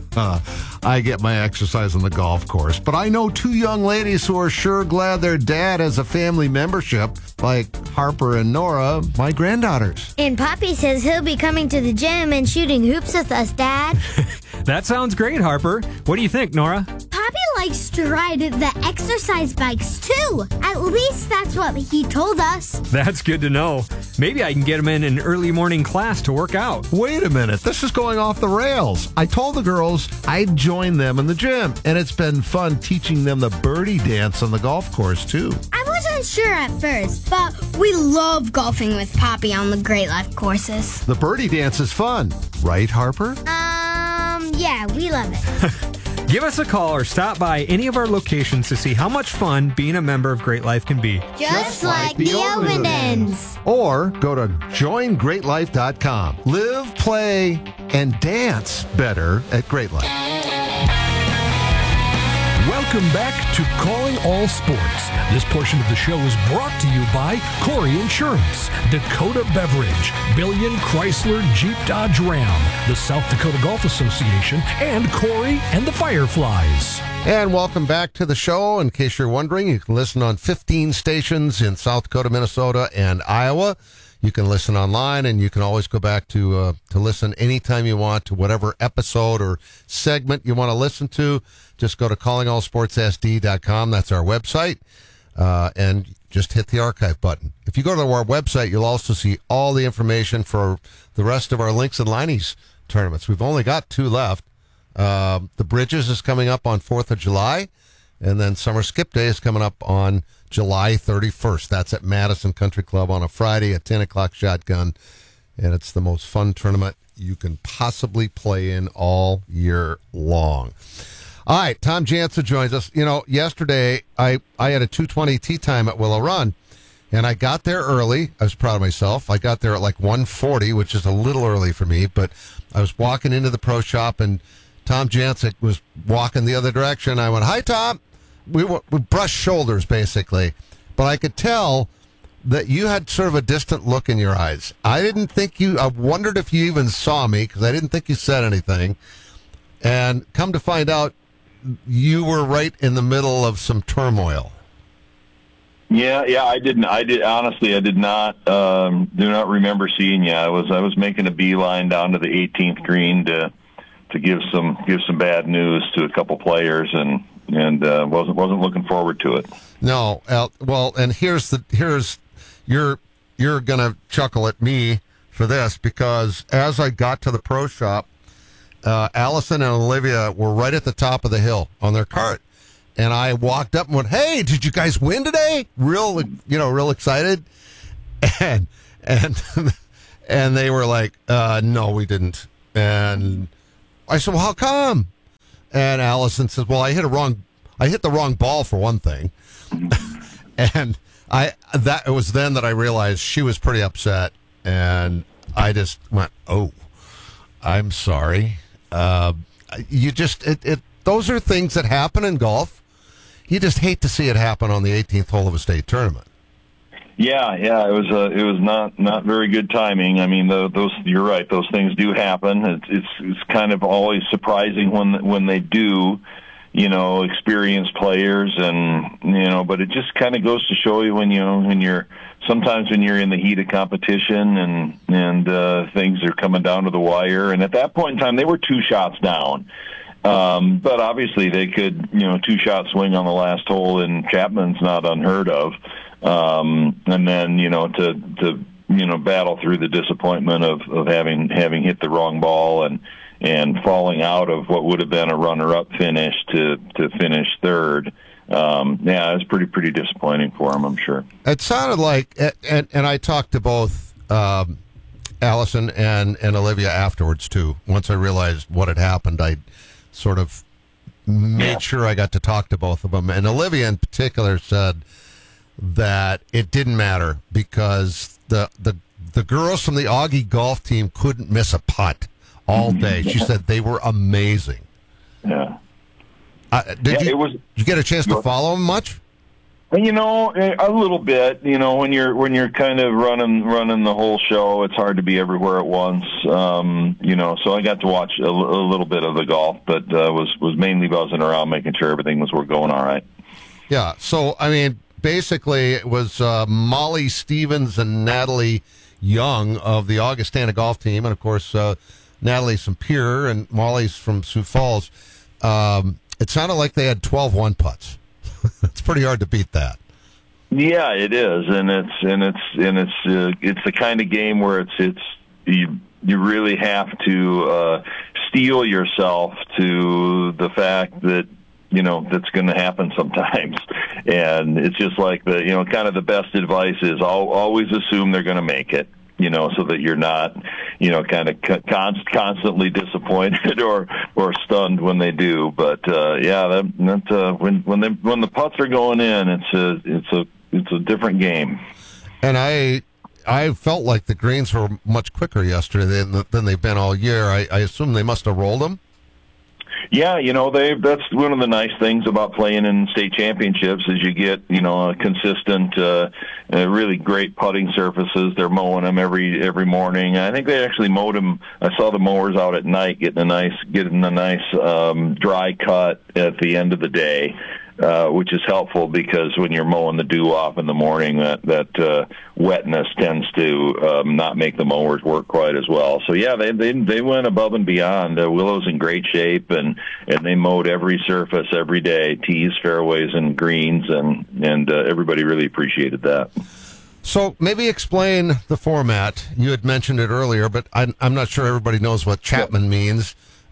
Speaker 10: I get my exercise on the golf course, but I know two young ladies who are sure glad their dad has a family membership, like Harper and Nora, my granddaughters.
Speaker 16: And Poppy says he'll be coming to the gym and shooting hoops with us, Dad.
Speaker 15: That sounds great, Harper. What do you think, Nora?
Speaker 16: Poppy likes to ride the exercise bikes, too. At least that's what he told us.
Speaker 15: That's good to know. Maybe I can get him in an early morning class to work out.
Speaker 10: Wait a minute. This is going off the rails. I told the girls I'd join them in the gym, and it's been fun teaching them the birdie dance on the golf course, too.
Speaker 16: I wasn't sure at first, but we love golfing with Poppy on the Great Life courses.
Speaker 10: The birdie dance is fun, right, Harper?
Speaker 16: Yeah, we love it.
Speaker 15: Give us a call or stop by any of our locations to see how much fun being a member of Great Life can be.
Speaker 16: Just like the Ovendens.
Speaker 10: Or go to joingreatlife.com. Live, play, and dance better at Great Life.
Speaker 25: Welcome back to Calling All Sports. This portion of the show is brought to you by Corey Insurance, Dakota Beverage, Billion Chrysler Jeep Dodge Ram, the South Dakota Golf Association, and Corey and the Fireflies.
Speaker 10: And welcome back to the show. In case you're wondering, you can listen on 15 stations in South Dakota, Minnesota, and Iowa. You can listen online, and you can always go back to listen anytime you want to whatever episode or segment you want to listen to. Just go to callingallsportssd.com. That's our website, and just hit the archive button. If you go to our website, you'll also see all the information for the rest of our Links and Lineys tournaments. We've only got 2 left. The Bridges is coming up on 4th of July, and then Summer Skip Day is coming up on July 31st. That's at Madison Country Club on a Friday at 10 o'clock shotgun, and it's the most fun tournament you can possibly play in all year long. All right, Tom Jansa joins us. You know, yesterday I had a 2:20 tee time at Willow Run, and I got there early. I was proud of myself. I got there at like 1:40, which is a little early for me, but I was walking into the pro shop, and Tom Jansa was walking the other direction. I went, "Hi, Tom." We brushed shoulders, basically, but I could tell that you had sort of a distant look in your eyes. I wondered if you even saw me, because I didn't think you said anything. And come to find out, you were right in the middle of some turmoil.
Speaker 17: Yeah, I didn't. Honestly, I did not. Do not remember seeing you. I was making a beeline down to the 18th green to give some bad news to a couple players, and wasn't looking forward to it.
Speaker 10: No, well, and here's your you're going to chuckle at me for this, because as I got to the pro shop, Allison and Olivia were right at the top of the hill on their cart. And I walked up and went, "Hey, did you guys win today?" Real excited. And they were like, "No, we didn't." And I said, "Well, how come?" And Allison says, "Well, I hit the wrong ball for one thing." And it was then that I realized she was pretty upset, and I just went, "Oh, I'm sorry." Those are things that happen in golf. You just hate to see it happen on the 18th hole of a state tournament.
Speaker 17: Yeah, it was not very good timing. I mean, those you're right; those things do happen. It's kind of always surprising when they do. Experienced players, and but it just kind of goes to show you when you're in the heat of competition and things are coming down to the wire. And at that point in time, they were 2 shots down. But obviously they could, 2-shot swing on the last hole in Chapman's not unheard of. And then, to battle through the disappointment of having hit the wrong ball and falling out of what would have been a runner-up finish to finish third. It's pretty disappointing for him, I'm sure.
Speaker 10: It sounded like, and I talked to both Allison and Olivia afterwards, too. Once I realized what had happened, I sort of made sure I got to talk to both of them. And Olivia in particular said that it didn't matter because the girls from the Augie golf team couldn't miss a putt all day. She said they were amazing.
Speaker 17: Yeah.
Speaker 10: Did you get a chance to follow them much?
Speaker 17: A little bit. When you're kind of running the whole show, it's hard to be everywhere at once. So I got to watch a little bit of the golf, but was mainly buzzing around, making sure everything was going all right.
Speaker 10: Yeah. So I mean, basically, it was Molly Stevens and Natalie Young of the Augustana golf team, and of course Natalie's from Pierre and Molly's from Sioux Falls. It sounded like they had 12 one-putts. It's pretty hard to beat that.
Speaker 17: Yeah, it is, and it's the kind of game where you really have to steel yourself to the fact that that's going to happen sometimes, and it's just like kind of the best advice is always assume they're going to make it. So that you're not, kind of constantly disappointed or stunned when they do. But when the putts are going in, it's a different game.
Speaker 10: And I felt like the greens were much quicker yesterday than they've been all year. I assume they must have rolled them.
Speaker 17: Yeah, that's one of the nice things about playing in state championships is you get, a consistent, really great putting surfaces. They're mowing them every morning. I think they actually mowed them. I saw the mowers out at night getting a nice dry cut at the end of the day. Which is helpful because when you're mowing the dew off in the morning, that wetness tends to not make the mowers work quite as well. So yeah, they went above and beyond. Willow's in great shape, and they mowed every surface every day, tees, fairways, and greens, and everybody really appreciated that.
Speaker 10: So maybe explain the format. You had mentioned it earlier, but I'm not sure everybody knows what Chapman means.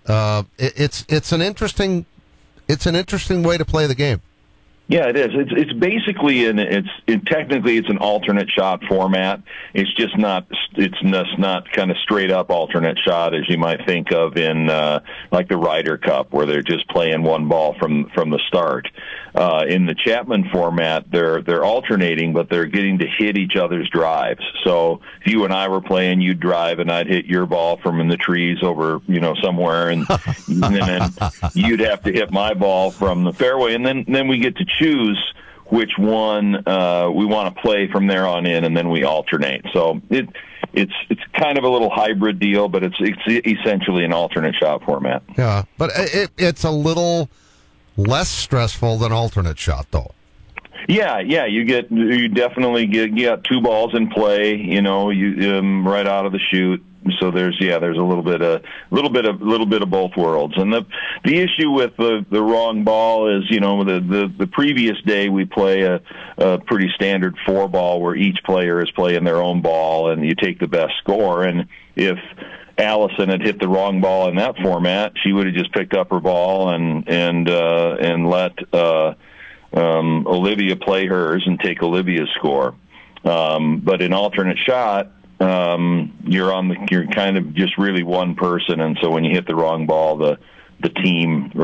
Speaker 10: It's an interesting way to play the game.
Speaker 17: Yeah, it is. It's basically technically it's an alternate shot format. It's just not kind of straight up alternate shot as you might think of in like the Ryder Cup where they're just playing one ball from the start. In the Chapman format, they're alternating, but they're getting to hit each other's drives. So if you and I were playing, you'd drive and I'd hit your ball from in the trees over somewhere, and then you'd have to hit my ball from the fairway, and then we get to choose which one we want to play from there on in, and then we alternate. So it's kind of a little hybrid deal, but it's essentially an alternate shot format.
Speaker 10: Yeah, but it's a little less stressful than alternate shot, though.
Speaker 17: Yeah, you definitely get 2 balls in play, right out of the chute. there's a little bit of both worlds. And the issue with the wrong ball is, the previous day we play a pretty standard 4-ball where each player is playing their own ball and you take the best score. And if Allison had hit the wrong ball in that format, she would have just picked up her ball and let Olivia play hers and take Olivia's score. But in alternate shot, you're kind of just really one person, and so when you hit the wrong ball, the team